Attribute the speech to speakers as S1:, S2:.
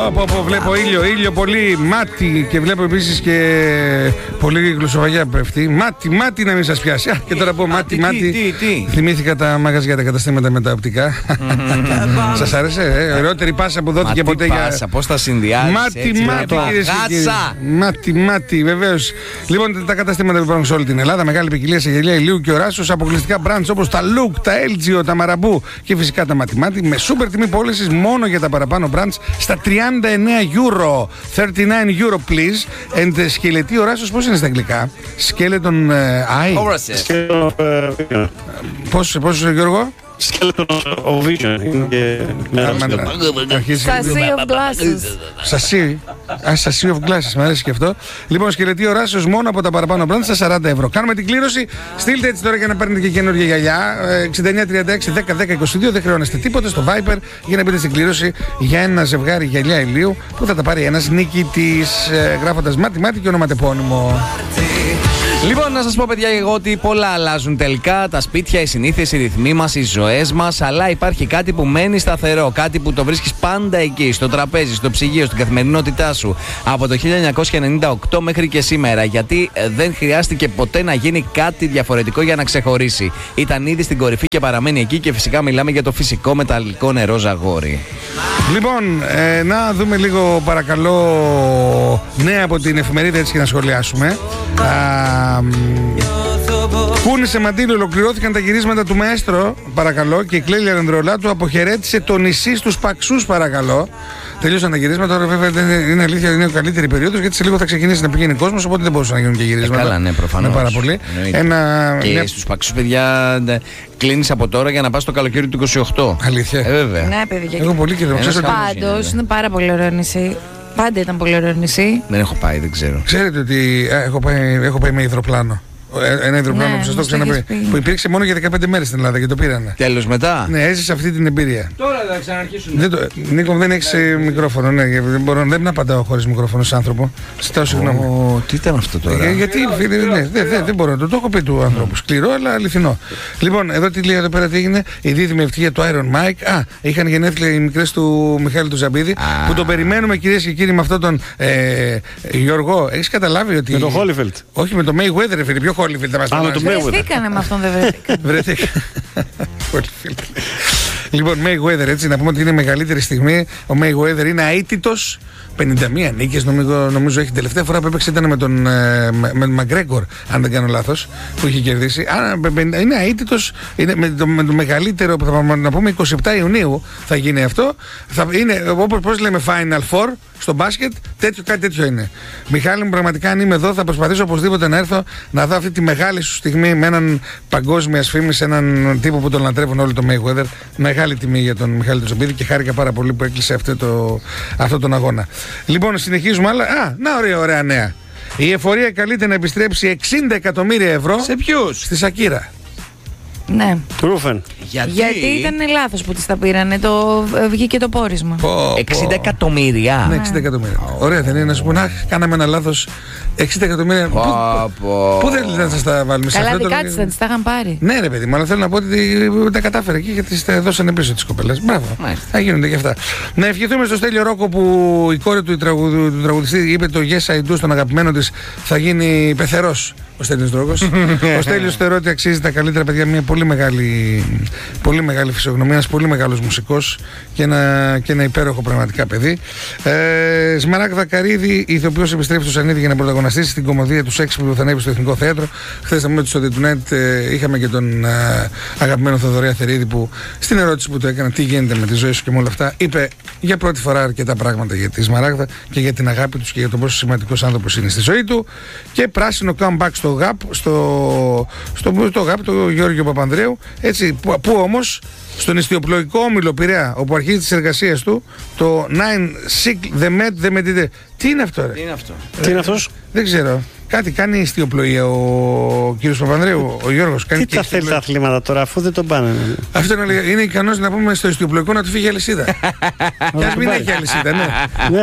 S1: Βλέπω ήλιο πολύ, μάτι, και βλέπω επίσης και πολύ γλωσσοβαγιά πέφτει. Μάτι να μην σας πιάσει. Και τώρα πω μάτι. Θυμήθηκα τα μαγαζιά, τα καταστήματα με τα οπτικά. Σας άρεσε, ωραιότερη πάσα που δόθηκε ποτέ για...
S2: Πάσα, πώς θα συνδυάζεις
S1: Μάτι, βεβαίως. Λοιπόν, τα καταστήματα που υπάρχουν σε όλη την Ελλάδα, μεγάλη ποικιλία σε γυαλιά ηλίου και οράσεως, αποκλειστικά brands όπως τα Look, τα LGO, τα Marabu και φυσικά τα Mati με σούπερ τιμή πώλησης μόνο για τα παραπάνω brands στα 39 euro. 39 euro please. And σκελετή οράσεως πώς είναι στα αγγλικά? Skeleton eye. Πώς Γιώργο?
S3: Skeleton of vision.
S4: Σασί of glasses.
S1: Σασί of glasses, μου αρέσει και αυτό. Λοιπόν, σκελετή οράσεως μόνο από τα παραπάνω brands στα 40 ευρώ. Κάνουμε την κλήρωση. Στείλτε έτσι τώρα για να παίρνετε και καινούργια γυαλιά. 6936 10 10 22. Δεν χρειάζεστε τίποτα στο Viper για να μπείτε στην κλήρωση για ένα ζευγάρι γυαλιά ηλίου που θα τα πάρει ένας νικητής, γράφοντας μάτι και ονοματεπώνυμο.
S2: Λοιπόν, να σας πω, παιδιά, εγώ ότι πολλά αλλάζουν τελικά. Τα σπίτια, οι συνήθειες, οι ρυθμοί μας, οι ζωές μας. Αλλά υπάρχει κάτι που μένει σταθερό. Κάτι που το βρίσκεις πάντα εκεί, στο τραπέζι, στο ψυγείο, στην καθημερινότητά σου. Από το 1998 μέχρι και σήμερα. Γιατί δεν χρειάστηκε ποτέ να γίνει κάτι διαφορετικό για να ξεχωρίσει. Ήταν ήδη στην κορυφή και παραμένει εκεί. Και φυσικά μιλάμε για το φυσικό μεταλλικό νερό Ζαγόρι.
S1: Λοιπόν, να δούμε λίγο παρακαλώ νέα από την εφημερίδα, έτσι, και να σχολιάσουμε. Κούνη σε Μαντήλο, ολοκληρώθηκαν τα γυρίσματα του Μαέστρο, παρακαλώ, και η Κλέλια Ανδρεολάτου αποχαιρέτησε το νησί στους Παξούς, παρακαλώ. Τελείωσαν τα γυρίσματα, τώρα βέβαια δεν είναι αλήθεια, είναι η καλύτερη περίοδος, γιατί σε λίγο θα ξεκινήσει να πηγαίνει κόσμος, οπότε δεν μπορούσαν να γίνουν και γυρίσματα.
S2: Καλά, ναι, προφανώς.
S1: Πάρα πολύ.
S2: Και στους Παξούς, παιδιά, κλείνεις από τώρα για να πας το καλοκαίρι του 28.
S1: Αλήθεια.
S2: Βέβαια.
S4: Ναι, παιδιά.
S1: Εγώ πολύ καιρό.
S4: Πάντως είναι πάρα πολύ ωραίο νησί. Πάντα ήταν πολύ ωραίο νησί.
S2: Δεν έχω πάει, δεν ξέρω.
S1: Ξέρετε ότι έχω πάει με υδροπλάνο. Ένα υδροπλάνο που σας το ξαναπεί. Που υπήρξε μόνο για 15 μέρες στην Ελλάδα και το πήρανε.
S2: Τέλος μετά.
S1: Ναι, έζησε αυτή την εμπειρία.
S2: Τώρα θα ξαναρχίσουν.
S1: Νίκο, δεν έχεις μικρόφωνο. Ναι, δεν απαντάω χωρίς μικρόφωνο σε άνθρωπο. Ζητάω συγγνώμη.
S2: Τι ήταν αυτό τώρα?
S1: Γιατί δεν μπορώ να το έχω πει του άνθρωπου. Σκληρό, αλλά αληθινό. Λοιπόν, εδώ τι λέει εδώ πέρα, τι έγινε? Η δίδυμη ευτυχία του Iron Mike. Είχαν γενέθλια οι μικρές του Μιχάλη του Ζαμπίδη. Που τον περιμένουμε, κυρίες και κύριοι, με αυτόν τον Γιώργο. Έχεις καταλάβει ότι.
S3: Με τον Χόλιφελτ.
S1: Όχι, με τον Mayweather, φίλε. Ποιο Χόλιφελτ θα μας πει?
S4: Βρεθήκανε με αυτόν, δεν βρεθήκανε.
S1: Λοιπόν, Mayweather, έτσι, να πούμε ότι είναι η μεγαλύτερη στιγμή. Ο Mayweather είναι αίτητος. 51 νίκες νομίζω έχει. Τελευταία φορά που έπαιξε ήταν με τον Μαγκρέγκορ, αν δεν κάνω λάθος, που είχε κερδίσει. Είναι αίτητος, είναι με το μεγαλύτερο, να πούμε 27 Ιουνίου θα γίνει αυτό. Θα είναι, όπως λέμε, Final Four στο μπάσκετ, κάτι τέτοιο είναι. Μιχάλη μου, πραγματικά αν είμαι εδώ θα προσπαθήσω οπωσδήποτε να έρθω να δω αυτή τη μεγάλη σου στιγμή με έναν παγκόσμια φήμη, έναν τύπο που τον λατρεύουν όλοι, το Mayweather. Μεγάλη τιμή για τον Μιχάλη του Ζαμπίδη και χάρηκα πάρα πολύ που έκλεισε αυτό τον αγώνα. Λοιπόν, συνεχίζουμε άλλα. Ωραία νέα. Η εφορία καλείται να επιστρέψει 60 εκατομμύρια ευρώ.
S2: Σε ποιους?
S1: Στη Σακύρα.
S4: Ναι.
S3: Τρούφεν.
S4: Γιατί ήταν λάθος που τις τα πήρανε. Βγήκε το πόρισμα.
S2: 60 εκατομμύρια.
S1: Ναι, 60 εκατομμύρια. Ωραία, δεν είναι να σου πούνε, κάναμε ένα λάθος. 60 εκατομμύρια. Πού δεν θα σας τα βάλουμε σε αυτό?
S4: Καλά, δικά της θα τις τα είχαν πάρει.
S1: Ναι, ρε παιδί, αλλά θέλω να πω ότι τα κατάφερε εκεί γιατί τις δώσανε πίσω τις κοπέλες. Μπράβο. Θα γίνονται και αυτά. Να ευχηθούμε στο Στέλιο Ρόκο που η κόρη του τραγουδιστή είπε το Yes I Do στον αγαπημένο της θα γίνει πεθερός. Ο Στέλιος Δρόκος. Ο Στέλιος θεωρώ ότι αξίζει τα καλύτερα, παιδιά. Μια πολύ μεγάλη φυσιογνωμία, ένας πολύ μεγάλος μουσικός και ένα υπέροχο πραγματικά παιδί. Σμαράγδα Καρύδη, ηθοποιός, επιστρέφει στο Σανίδη για να πρωταγωνιστήσει στην κομμωδία του Σέξ που θα ανέβει στο Εθνικό Θέατρο. Χθες θα πούμε ότι στο Δετουνέτ είχαμε και τον αγαπημένο Θοδωρή Αθερίδη που στην ερώτηση που του έκανα τι γίνεται με τη ζωή σου και με όλα αυτά, είπε για πρώτη φορά αρκετά πράγματα για τη Σμαράγδα και για την αγάπη τους και για το πόσο σημαντικός άνθρωπος είναι στη ζωή του. Και πράσινο comeback στο ΓΑΠ, το Γιώργιο Παπανδρέου, έτσι, που όμως στον ιστιοπλοϊκό όμιλο Πειραιά, όπου αρχίζει τις εργασίες του, το 9 Cycle The Med. Τι είναι αυτό, ρε?
S3: Τι είναι αυτός?
S1: Δεν ξέρω. Κάτι κάνει ιστιοπλοεία ο κύριος Παπανδρέου, ο Γιώργος.
S3: Τι τα θέλει τα αθλήματα τώρα, αφού δεν τον πάνε?
S1: Αυτό είναι ικανός να πούμε στο ιστιοπλοϊκό να του φύγει αλυσίδα. Και ας μην έχει αλυσίδα, ναι.